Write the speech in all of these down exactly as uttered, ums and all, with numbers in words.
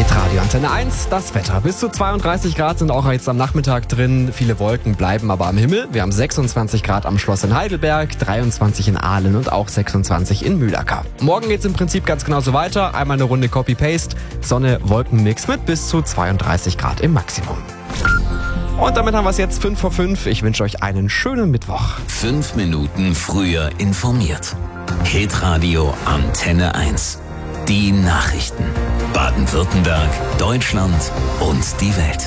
Hitradio Antenne eins, das Wetter. Bis zu zweiunddreißig Grad sind auch jetzt am Nachmittag drin. Viele Wolken bleiben aber am Himmel. Wir haben sechsundzwanzig Grad am Schloss in Heidelberg, dreiundzwanzig in Aalen und auch sechsundzwanzig in Mühlacker. Morgen geht's im Prinzip ganz genauso weiter. Einmal eine Runde Copy-Paste, Sonne, Wolkenmix mit bis zu zweiunddreißig Grad im Maximum. Und damit haben wir es jetzt fünf vor fünf. Ich wünsche euch einen schönen Mittwoch. Fünf Minuten früher informiert. Hitradio Antenne eins. Die Nachrichten. Baden-Württemberg, Deutschland und die Welt.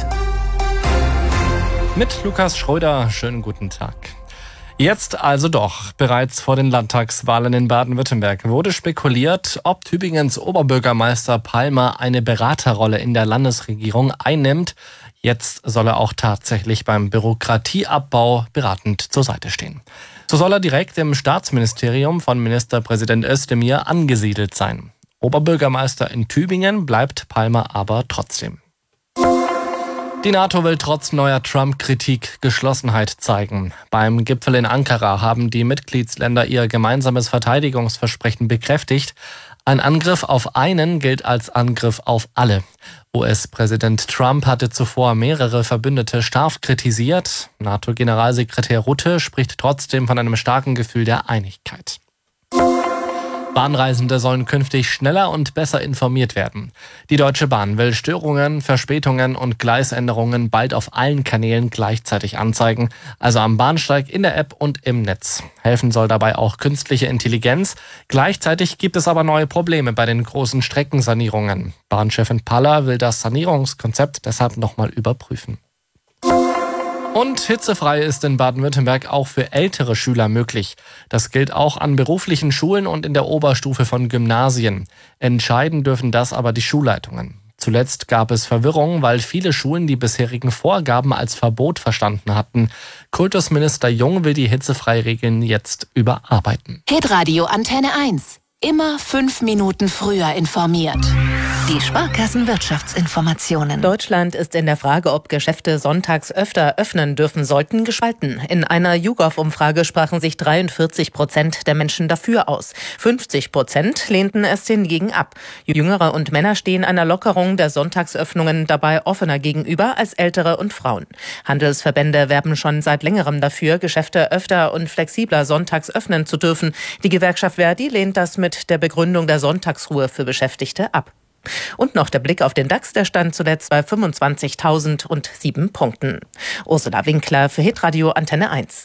Mit Lukas Schröder, schönen guten Tag. Jetzt also doch. Bereits vor den Landtagswahlen in Baden-Württemberg wurde spekuliert, ob Tübingens Oberbürgermeister Palmer eine Beraterrolle in der Landesregierung einnimmt. Jetzt soll er auch tatsächlich beim Bürokratieabbau beratend zur Seite stehen. So soll er direkt im Staatsministerium von Ministerpräsident Özdemir angesiedelt sein. Oberbürgermeister in Tübingen bleibt Palmer aber trotzdem. Die NATO will trotz neuer Trump-Kritik Geschlossenheit zeigen. Beim Gipfel in Ankara haben die Mitgliedsländer ihr gemeinsames Verteidigungsversprechen bekräftigt. Ein Angriff auf einen gilt als Angriff auf alle. U S-Präsident Trump hatte zuvor mehrere Verbündete scharf kritisiert. NATO-Generalsekretär Rutte spricht trotzdem von einem starken Gefühl der Einigkeit. Bahnreisende sollen künftig schneller und besser informiert werden. Die Deutsche Bahn will Störungen, Verspätungen und Gleisänderungen bald auf allen Kanälen gleichzeitig anzeigen, also am Bahnsteig, in der App und im Netz. Helfen soll dabei auch künstliche Intelligenz. Gleichzeitig gibt es aber neue Probleme bei den großen Streckensanierungen. Bahnchefin Paller will das Sanierungskonzept deshalb nochmal überprüfen. Und hitzefrei ist in Baden-Württemberg auch für ältere Schüler möglich. Das gilt auch an beruflichen Schulen und in der Oberstufe von Gymnasien. Entscheiden dürfen das aber die Schulleitungen. Zuletzt gab es Verwirrung, weil viele Schulen die bisherigen Vorgaben als Verbot verstanden hatten. Kultusminister Jung will die Hitzefrei-Regeln jetzt überarbeiten. Hitradio Antenne eins. Immer fünf Minuten früher informiert. Die Sparkassenwirtschaftsinformationen. Deutschland ist in der Frage, ob Geschäfte sonntags öfter öffnen dürfen sollten, gespalten. In einer YouGov-Umfrage sprachen sich dreiundvierzig Prozent der Menschen dafür aus. fünfzig Prozent lehnten es hingegen ab. Jüngere und Männer stehen einer Lockerung der Sonntagsöffnungen dabei offener gegenüber als Ältere und Frauen. Handelsverbände werben schon seit längerem dafür, Geschäfte öfter und flexibler sonntags öffnen zu dürfen. Die Gewerkschaft Verdi lehnt das mit der Begründung der Sonntagsruhe für Beschäftigte ab. Und noch der Blick auf den DAX, der stand zuletzt bei fünfundzwanzigtausendsieben Punkten. Ursula Winkler für Hitradio Antenne eins.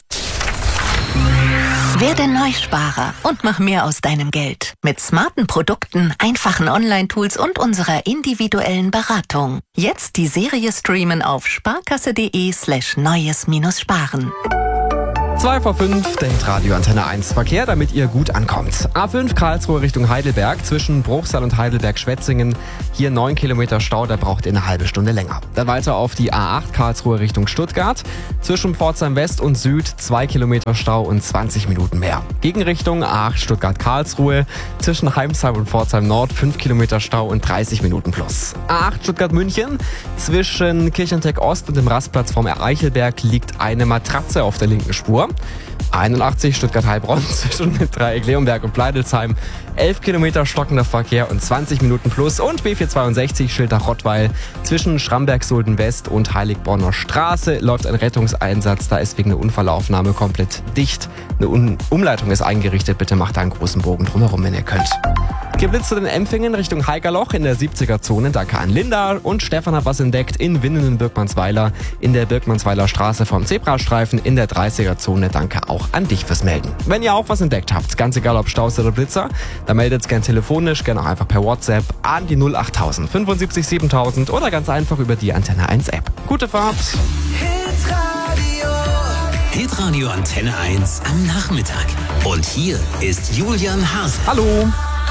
Werde Neusparer und mach mehr aus deinem Geld. Mit smarten Produkten, einfachen Online-Tools und unserer individuellen Beratung. Jetzt die Serie streamen auf sparkasse.de slash neues minus sparen. zwei vor fünf, der Hitradio Antenne eins Verkehr, damit ihr gut ankommt. A fünf Karlsruhe Richtung Heidelberg, zwischen Bruchsal und Heidelberg-Schwetzingen. Hier neun Kilometer Stau, da braucht ihr eine halbe Stunde länger. Dann weiter auf die A acht Karlsruhe Richtung Stuttgart. Zwischen Pforzheim West und Süd zwei Kilometer Stau und zwanzig Minuten mehr. Gegenrichtung A acht Stuttgart-Karlsruhe. Zwischen Heimsheim und Pforzheim Nord fünf Kilometer Stau und dreißig Minuten plus. A acht Stuttgart-München. Zwischen Kirchentech Ost und dem Rastplatz vom Eichelberg liegt eine Matratze auf der linken Spur. einundachtzig Stuttgart-Heilbronn zwischen Dreieck Leonberg und Pleidelsheim. elf Kilometer stockender Verkehr und zwanzig Minuten plus. Und B vierhundertzweiundsechzig Schiltach-Rottweil zwischen Schramberg-Sulden West und Heiligbronner Straße läuft ein Rettungseinsatz. Da ist wegen der Unfallaufnahme komplett dicht. Eine Un- Umleitung ist eingerichtet. Bitte macht da einen großen Bogen drumherum, wenn ihr könnt. Geblitzt zu den Empfängen Richtung Heigerloch in der siebziger-Zone. Danke an Linda. Und Stefan hat was entdeckt in Winnenden-Birkmannsweiler in der Birkmannsweiler Straße vom Zebrastreifen in der dreißiger-Zone. Danke auch an dich fürs Melden. Wenn ihr auch was entdeckt habt, ganz egal ob Staus oder Blitzer, dann meldet es gerne telefonisch, gerne auch einfach per WhatsApp an die null achttausend fünfundsiebzig siebentausend oder ganz einfach über die Antenne eins App. Gute Fahrt! Hitradio. Hitradio Antenne eins am Nachmittag. Und hier ist Julian Haas. Hallo!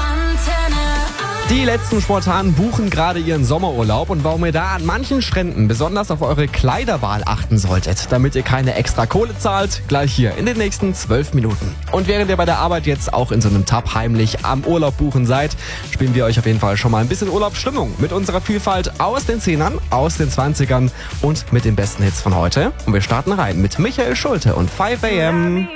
Die letzten Spontanen buchen gerade ihren Sommerurlaub und warum ihr da an manchen Stränden besonders auf eure Kleiderwahl achten solltet, damit ihr keine extra Kohle zahlt, gleich hier in den nächsten zwölf Minuten. Und während ihr bei der Arbeit jetzt auch in so einem Tab heimlich am Urlaub buchen seid, spielen wir euch auf jeden Fall schon mal ein bisschen Urlaubsstimmung mit unserer Vielfalt aus den Zehnern, aus den Zwanzigern und mit den besten Hits von heute. Und wir starten rein mit Michael Schulte und five a m